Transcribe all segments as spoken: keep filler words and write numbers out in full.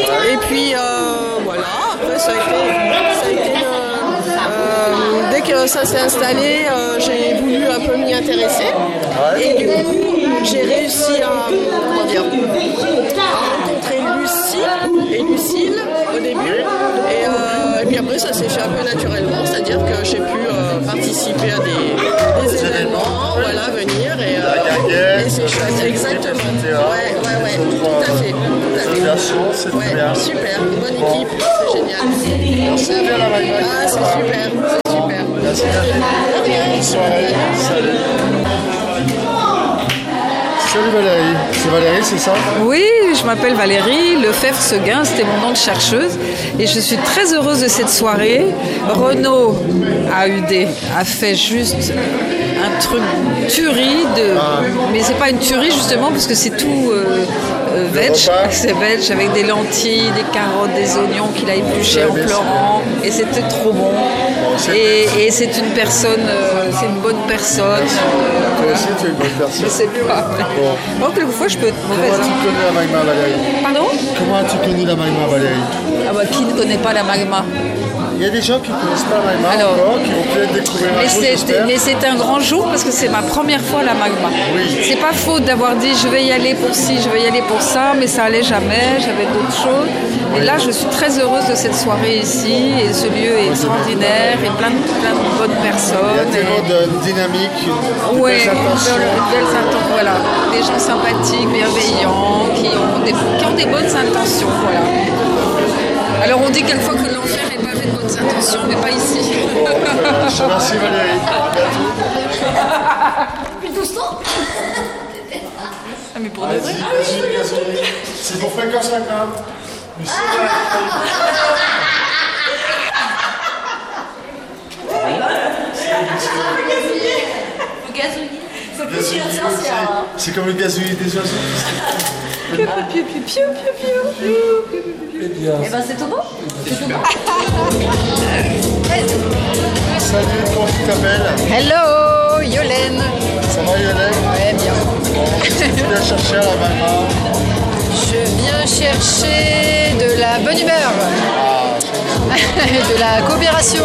Ouais. Et puis euh, voilà, après ça a été, ça a été euh, euh, dès que ça s'est installé, euh, j'ai voulu un peu m'y intéresser. Ouais. Et du coup, j'ai réussi à, comment dire, à rencontrer Lucie et Lucille au début. Et, euh, et puis après, ça s'est fait un peu naturellement, c'est-à-dire que j'ai pu euh, participer à des, des événements, voilà, venir et, euh, et c'est chouette. Exactement. Ouais, ouais, ouais, tout à fait. Tout à fait. C'est ouais, bien. Super, bonne équipe, c'est génial. Merci bien la Magma. Ah, c'est super, c'est super. Merci. Bonne soirée. Salut. Salut Valérie. C'est Valérie, c'est ça? Oui, je m'appelle Valérie Lefebvre-Seguin, c'était mon nom de chercheuse. Et je suis très heureuse de cette soirée. Renaud A U D a fait juste un truc tuerie de... Ah. Mais c'est pas une tuerie justement parce que c'est tout euh, euh, veg. C'est veg avec des lentilles, des carottes, des oignons qu'il a épluchés en pleurant. Et c'était trop bon. Et, et c'est une personne, euh, c'est une bonne personne. Euh, Toi aussi, tu es une bonne personne. Je sais pas. Bon. Bon, quelquefois, je peux être mauvaise. Comment as-tu connu la Magma, Valérie? Pardon? Comment as-tu connu la Magma, Valérie? Ah bah, qui ne connaît pas la Magma? Il y a des gens qui ne connaissent pas la Magma alors, encore, qui vont peut-être découvrir un jour, j'espère. Mais c'est un grand jour parce que c'est ma première fois à la Magma. Oui. C'est pas faute d'avoir dit je vais y aller pour ci, je vais y aller pour ça, mais ça allait jamais, j'avais d'autres choses. Et là, je suis très heureuse de cette soirée ici, et ce lieu est extraordinaire, et plein de, plein de bonnes personnes. Il y a tellement et... de dynamique, de ouais, belles intentions. De belles intentions, voilà. Des gens sympathiques, bienveillants, qui ont des, qui ont des bonnes intentions, voilà. Alors on dit quelquefois que l'enfer est pavé de bonnes intentions, mais pas ici. Je remercie Valérie. Depuis doucement. Ah mais pour de vrai. C'est pour Fréquence Magma. Le gazouillis. C'est plus silencieux. C'est comme le gazouillis des oiseaux. Piou, piou, piou, piou, piou, piou. Eh ben c'est tout bon. C'est tout bon. Salut, comment tu t'appelles? Hello, Yolène. Ça va Yolène? Ouais, bien. Tu viens chercher à la Magma? Je viens chercher de la bonne humeur. De la coopération.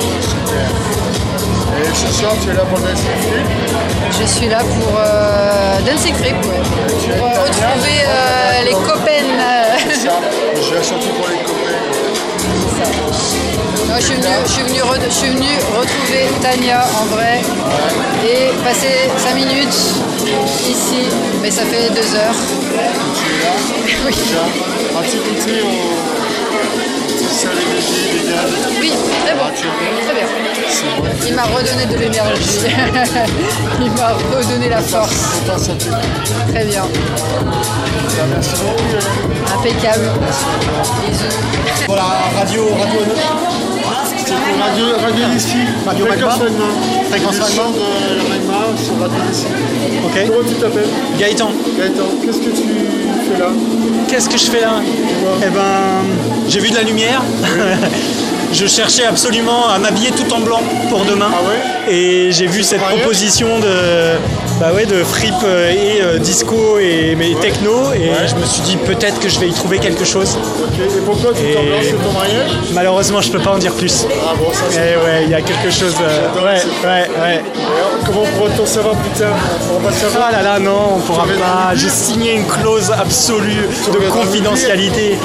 Et ce soir, tu es là pour Dancing Free? Je suis là pour euh, Dancing Free, ouais. Pour retrouver euh, les copains. C'est ça, je viens surtout pour les copains. Non, je suis venue, je suis venue, re, je suis venue retrouver Tania en vrai ouais. Et passer cinq minutes ici, mais ça fait deux heures. Tu es là? Oui. As-tu goûté au salé léger, les gars? Oui, très bon, très bien. Il m'a redonné de l'énergie. Il m'a redonné la force. Très bien. Merci beaucoup. Impeccable. Bisous. Voilà, radio, radio. C'est pour Radio, radio d'ici. Radio Magma. Fréquence Magma. de la Magma sur Radio d'ici. Ok. Comment tu t'appelles? Gaëtan. Gaëtan, qu'est-ce que tu fais là? Qu'est-ce que je fais là? Eh ben, j'ai vu de la lumière. Je cherchais absolument à m'habiller tout en blanc pour demain. Ah ouais? Et j'ai vu cette proposition de, bah ouais, de frip et euh, disco et mais ouais. techno. Et ouais. je me suis dit peut-être que je vais y trouver quelque chose. Ok. Et pourquoi tout et... en blanc, c'est ton mariage? Malheureusement, je peux pas en dire plus. Ah bon, ça c'est. Et ouais, il y a quelque chose. Euh, ouais, ouais, ouais. Alors, comment pourra-t-on savoir plus tard? On pourra pas savoir. Ah là là, non, on pourra pas. J'ai signé une clause absolue de confidentialité.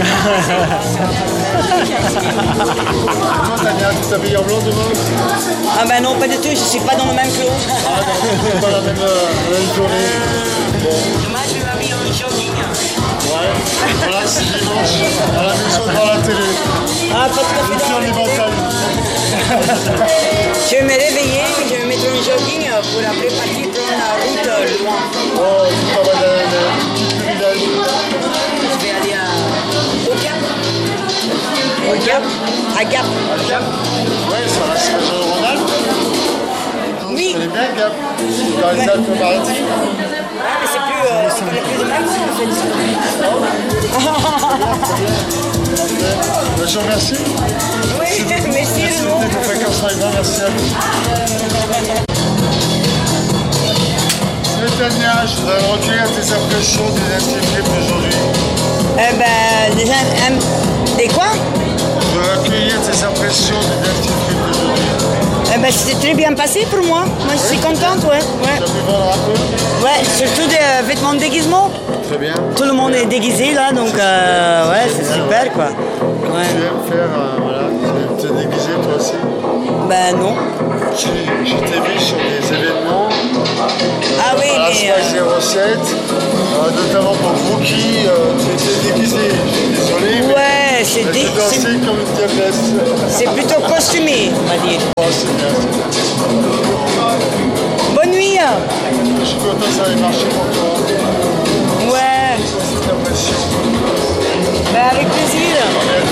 Toi, Tania, tu t'habilles en blanc demain? Ah bah non, pas du tout, je suis pas dans le même clos. Ah non, c'est pas la même, euh, la même journée. Bon. Demain, je vais m'habiller en jogging. Ouais, voilà, c'est dimanche, à la maison devant la télé. Ah, pas de café dans les batailles. Je vais me réveiller, je vais mettre un jogging pour après partir prendre la route loin. Oh, c'est pas mal d'un petit village. Je vais aller à... au Cap. Au Cap. À Gap. À Gap? Ouais, ça va, c'est le Rhône-Alpes. Oui. C'est bien Gap. Dans les Alpes-Maritimes. Ah, mais c'est plus... Euh, on connaît plus de mal, en fait. Je vous remercie. Oui, merci. C'était pour Fréquence Magma, merci à vous. Salut Tania, je voudrais recueillir tes impressions des inscriptions d'aujourd'hui. Eh ben, déjà, un- des quoi? De recueillir tes impressions du Dirty Fripp d'aujourd'hui. Eh ben, c'était très bien passé pour moi. Moi, je suis contente, ouais. Tu ouais. as pu vendre un peu? Ouais, surtout des euh, vêtements de déguisement. Très bien. Tout le monde est déguisé là, donc euh, ouais, c'est super quoi. Tu Ouais. aimes faire, euh, voilà, tu aimes te déguiser toi aussi? Ben non. Je, je t'ai vu sur des événements. Ah oui, à la mais, Swag zéro sept, euh, notamment pour Brookie, euh, tu étais déguisé. Je suis désolé, mais Ouais, c'est tu dé- dansé c'est- comme une diablesse. c'est plutôt costumé, on va dire. Oh, c'est bien, c'est bien. Bonne nuit. Je suis content que ça ait marché pour toi. Ouais, Cette impression. ben avec plaisir. On est à